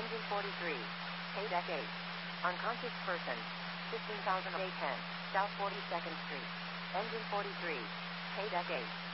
Engine 43. Paydeck 8. Unconscious person. 15,000 A10. South 42nd Street. Engine 43. Paydeck 8.